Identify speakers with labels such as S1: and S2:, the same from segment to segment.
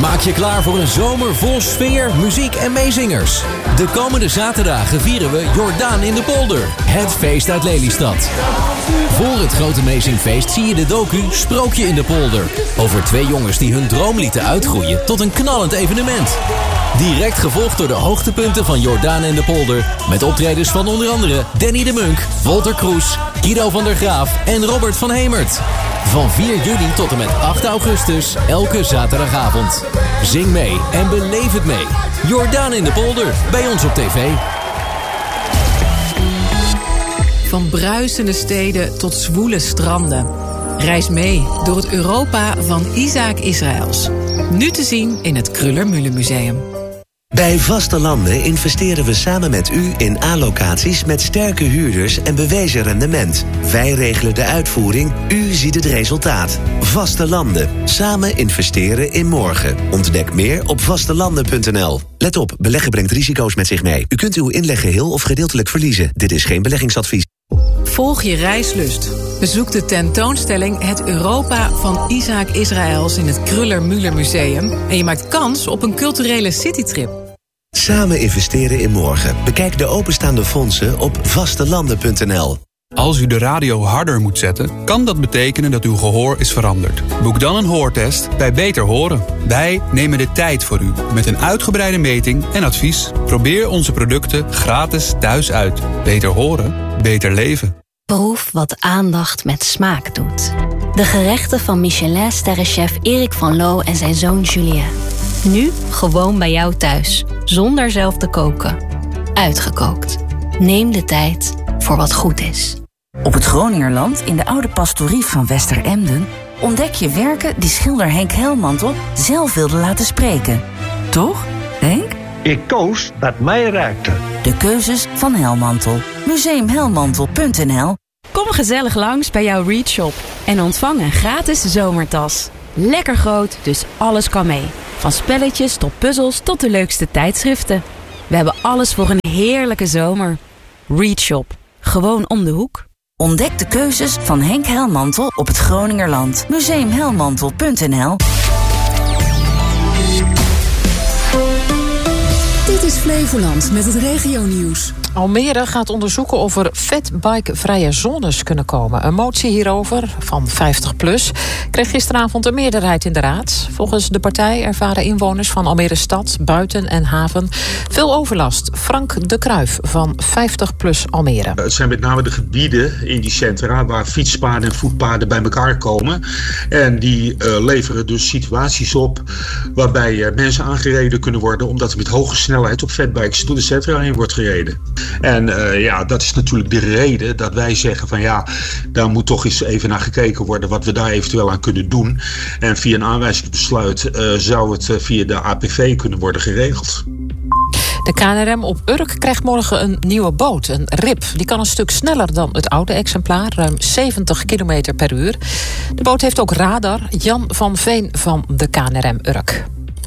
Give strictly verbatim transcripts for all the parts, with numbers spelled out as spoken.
S1: Maak je klaar voor een zomer vol sfeer, muziek en meezingers. De komende zaterdagen vieren we Jordaan in de Polder. Het feest uit Lelystad. Voor het grote meezingfeest zie je de docu Sprookje in de Polder. Over twee jongens die hun droom lieten uitgroeien tot een knallend evenement. Direct gevolgd door de hoogtepunten van Jordaan en de Polder. Met optredens van onder andere Danny de Munk, Walter Kroes, Guido van der Graaf en Robert van Hemert. Van vier juli tot en met acht augustus, elke zaterdagavond. Zing mee en beleef het mee. Jordaan in de Polder, bij ons op tv.
S2: Van bruisende steden tot zwoele stranden. Reis mee door het Europa van Isaac Israëls. Nu te zien in het Kruller-Müller Museum.
S3: Bij Vaste Landen investeren we samen met u in A-locaties met sterke huurders en bewezen rendement. Wij regelen de uitvoering, u ziet het resultaat. Vaste Landen. Samen investeren in morgen. Ontdek meer op vastelanden punt n l. Let op, beleggen brengt risico's met zich mee. U kunt uw inleg geheel of gedeeltelijk verliezen. Dit is geen beleggingsadvies.
S2: Volg je reislust. Bezoek de tentoonstelling Het Europa van Isaac Israëls in het Kruller-Müller Museum. En je maakt kans op een culturele citytrip.
S3: Samen investeren in morgen. Bekijk de openstaande fondsen op vastelanden punt n l.
S4: Als u de radio harder moet zetten, kan dat betekenen dat uw gehoor is veranderd. Boek dan een hoortest bij Beter Horen. Wij nemen de tijd voor u met een uitgebreide meting en advies. Probeer onze producten gratis thuis uit. Beter horen, beter leven.
S5: Proef wat aandacht met smaak doet. De gerechten van Michelin-sterrenchef Erik van Loo en zijn zoon Julien. Nu gewoon bij jou thuis, zonder zelf te koken. Uitgekookt. Neem de tijd voor wat goed is.
S6: Op het Groningerland, in de oude pastorie van Westeremden, ontdek je werken die schilder Henk Helmantel zelf wilde laten spreken. Toch, Henk?
S7: Ik koos wat mij raakte.
S6: De keuzes van Helmantel. museum helmantel punt n l.
S8: Kom gezellig langs bij jouw Read Shop en ontvang een gratis zomertas. Lekker groot, dus alles kan mee. Van spelletjes tot puzzels tot de leukste tijdschriften. We hebben alles voor een heerlijke zomer. Read Shop. Gewoon om de hoek.
S6: Ontdek de keuzes van Henk Helmantel op het Groningerland. museum helmantel punt n l.
S2: Dit is Flevoland met het regionieuws. Almere gaat onderzoeken of er fatbike-vrije zones kunnen komen. Een motie hierover, van vijftig plus, kreeg gisteravond een meerderheid in de raad. Volgens de partij ervaren inwoners van Almere stad, buiten en haven veel overlast. Frank de Kruijf van vijftig plus Almere.
S9: Het zijn met name de gebieden in die centra waar fietspaden en voetpaden bij elkaar komen. En die uh, leveren dus situaties op waarbij uh, mensen aangereden kunnen worden omdat er met hoge snelheid op fatbikes door de centra heen wordt gereden. En uh, ja, dat is natuurlijk de reden dat wij zeggen van ja, daar moet toch eens even naar gekeken worden wat we daar eventueel aan kunnen doen. En via een aanwijzingsbesluit uh, zou het uh, via de A P V kunnen worden geregeld.
S2: De K N R M op Urk krijgt morgen een nieuwe boot, een R I P. Die kan een stuk sneller dan het oude exemplaar, ruim zeventig kilometer per uur. De boot heeft ook radar. Jan van Veen van de K N R M Urk.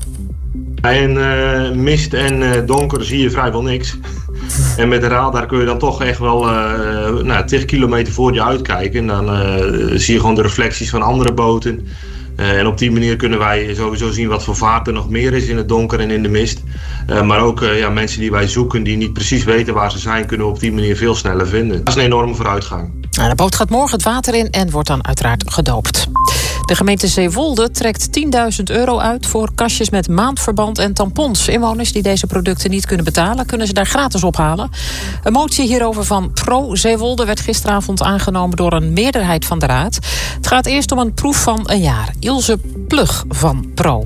S10: In uh, mist en uh, donker zie je vrijwel niks. En met de radar kun je dan toch echt wel uh, nou, tig kilometer voor je uitkijken. En dan uh, zie je gewoon de reflecties van andere boten. Uh, en op die manier kunnen wij sowieso zien wat voor vaart er nog meer is in het donker en in de mist. Uh, maar ook uh, ja, mensen die wij zoeken, die niet precies weten waar ze zijn, kunnen we op die manier veel sneller vinden. Dat is een enorme vooruitgang.
S2: Nou, de boot gaat morgen het water in en wordt dan uiteraard gedoopt. De gemeente Zeewolde trekt tienduizend euro uit voor kastjes met maandverband en tampons. Inwoners die deze producten niet kunnen betalen, kunnen ze daar gratis ophalen. Een motie hierover van Pro Zeewolde werd gisteravond aangenomen door een meerderheid van de raad. Het gaat eerst om een proef van een jaar. Ilse Plug van Pro.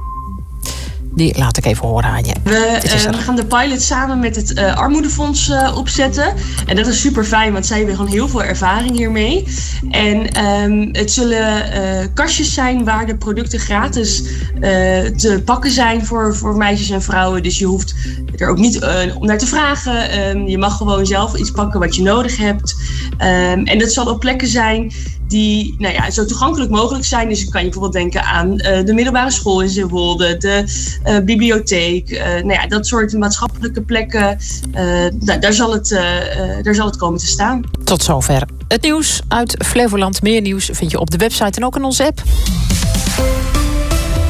S2: Die laat ik even horen aan je.
S11: We, uh, we gaan de pilot samen met het uh, Armoedefonds uh, opzetten. En dat is super fijn, want zij hebben gewoon heel veel ervaring hiermee. En um, het zullen uh, kastjes zijn waar de producten gratis uh, te pakken zijn voor, voor meisjes en vrouwen. Dus je hoeft er ook niet uh, om naar te vragen. Um, je mag gewoon zelf iets pakken wat je nodig hebt. Um, en dat zal op plekken zijn die nou ja, zo toegankelijk mogelijk zijn. Dus kan je bijvoorbeeld denken aan uh, de middelbare school in Zeewolde, de uh, bibliotheek. Uh, nou ja, dat soort maatschappelijke plekken. Uh, nou, daar, zal het, uh, uh, daar zal het komen te staan.
S2: Tot zover het nieuws uit Flevoland. Meer nieuws vind je op de website en ook in onze app.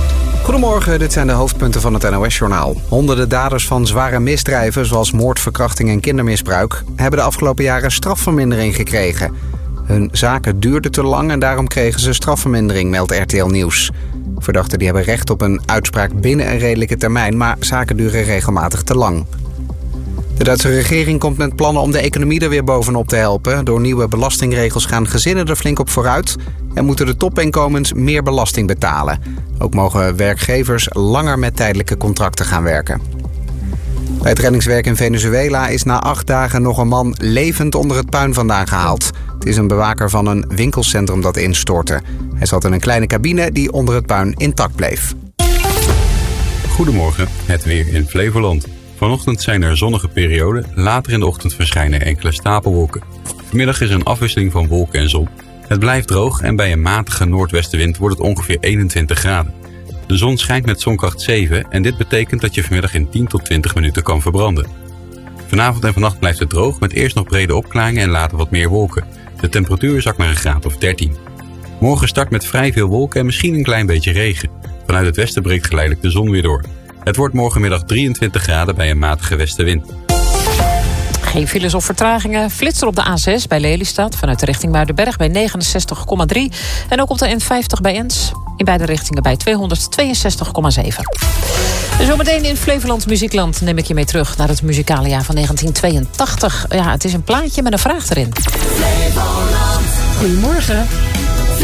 S12: Goedemorgen, dit zijn de hoofdpunten van het N O S-journaal. Honderden daders van zware misdrijven, zoals moord, verkrachting en kindermisbruik, hebben de afgelopen jaren strafvermindering gekregen. Hun zaken duurden te lang en daarom kregen ze strafvermindering, meldt R T L Nieuws. Verdachten die hebben recht op een uitspraak binnen een redelijke termijn, maar zaken duren regelmatig te lang. De Duitse regering komt met plannen om de economie er weer bovenop te helpen. Door nieuwe belastingregels gaan gezinnen er flink op vooruit en moeten de topinkomens meer belasting betalen. Ook mogen werkgevers langer met tijdelijke contracten gaan werken. Bij het reddingswerk in Venezuela is na acht dagen nog een man levend onder het puin vandaan gehaald. Het is een bewaker van een winkelcentrum dat instortte. Hij zat in een kleine cabine die onder het puin intact bleef.
S13: Goedemorgen, het weer in Flevoland. Vanochtend zijn er zonnige perioden, later in de ochtend verschijnen enkele stapelwolken. Vanmiddag is er een afwisseling van wolken en zon. Het blijft droog en bij een matige noordwestenwind wordt het ongeveer eenentwintig graden. De zon schijnt met zonkracht zeven en dit betekent dat je vanmiddag in tien tot twintig minuten kan verbranden. Vanavond en vannacht blijft het droog met eerst nog brede opklaringen en later wat meer wolken. De temperatuur zakt naar een graad of dertien. Morgen start met vrij veel wolken en misschien een klein beetje regen. Vanuit het westen breekt geleidelijk de zon weer door. Het wordt morgenmiddag drieëntwintig graden bij een matige westenwind.
S2: Geen files of vertragingen. Flitser op de A zes bij Lelystad vanuit de richting Muidenberg bij negenenzestig komma drie. En ook op de N vijftig bij Ens. In beide richtingen bij tweehonderdtweeënzestig komma zeven. Zometeen in Flevoland Muziekland neem ik je mee terug naar het muzikale jaar van negentien tweeëntachtig. Ja, het is een plaatje met een vraag erin.
S14: Flevoland. Goedemorgen.